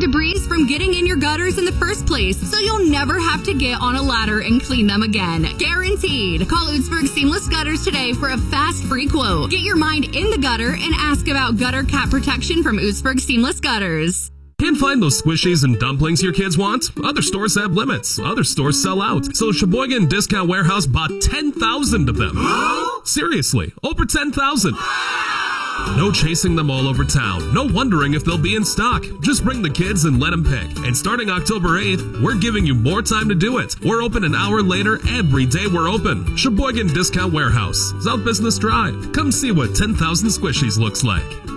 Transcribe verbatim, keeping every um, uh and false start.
debris from getting in your gutters in the first place, so you'll never have to get on a ladder and clean them again. Guaranteed. Call Ootsburg Seamless Gutters today for a fast, free quote. Get your mind in the gutter and ask about gutter cap protection from Ootsburg Seamless Gutters. Can't find those squishies and dumplings your kids want? Other stores have limits. Other stores sell out. So Sheboygan Discount Warehouse bought ten thousand of them. Seriously, over ten thousand. No chasing them all over town. No wondering if they'll be in stock. Just bring the kids and let them pick. And starting October eighth, we're giving you more time to do it. We're open an hour later every day we're open. Sheboygan Discount Warehouse, South Business Drive. Come see what ten thousand squishies looks like.